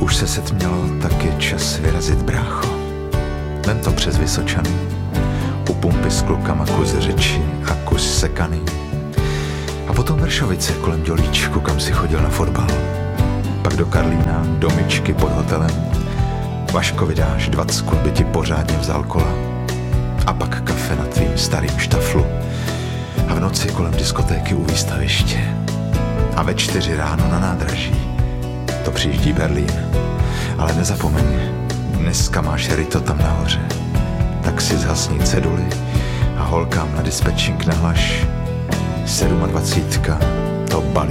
Už se setmělo, tak je čas vyrazit, brácho. Vem to přes Vysočany, u pumpy s klukama kus řeči a kus sekaný. A potom Vršovice kolem Dělíčku, kam si chodil na fotbal. Pak do Karlína, do Myčky pod hotelem. Vaškovi dáš 20, aby ti pořádně vzal kola. A pak kafe na tvým starým štaflu. A v noci kolem diskotéky u výstaviště. A ve 4 ráno na nádraží. To přijíždí Berlín. Ale nezapomeň, dneska máš Rito tam nahoře. Tak si zhasni ceduly a holkám na dispečink nahlaš 27, to balí.